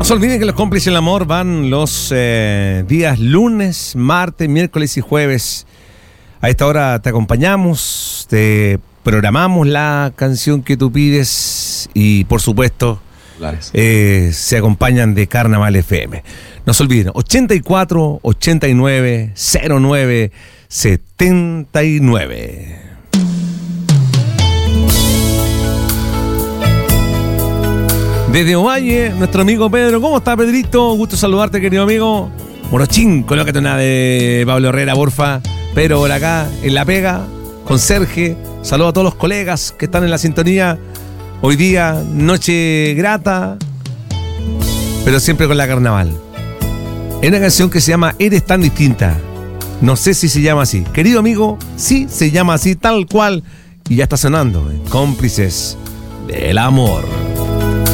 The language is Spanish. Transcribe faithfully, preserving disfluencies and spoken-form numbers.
se olviden que los cómplices del amor van los eh, días lunes, martes, miércoles y jueves. A esta hora te acompañamos, te programamos la canción que tú pides y por supuesto eh, se acompañan de Carnaval F M. No se olviden, ochenta y cuatro, ochenta y nueve, cero nueve, setenta y nueve. Desde Ovalle, nuestro amigo Pedro. ¿Cómo está, Pedrito? Gusto saludarte, querido amigo. Morochín, colócate una de Pablo Herrera, porfa. Pero por acá, en La Pega, con Sergio. Saludo a todos los colegas que están en la sintonía. Hoy día, noche grata, pero siempre con la carnaval. Es una canción que se llama Eres tan distinta. No sé si se llama así. Querido amigo, sí se llama así, tal cual. Y ya está sonando, ¿eh? Cómplices del amor.